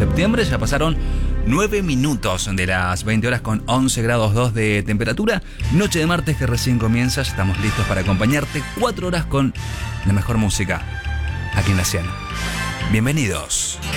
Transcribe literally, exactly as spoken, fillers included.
septiembre. Ya pasaron nueve minutos de las veinte horas con once grados dos de temperatura. Noche de martes que recién comienza. Ya estamos listos para acompañarte cuatro horas con la mejor música aquí en la cien. Bienvenidos.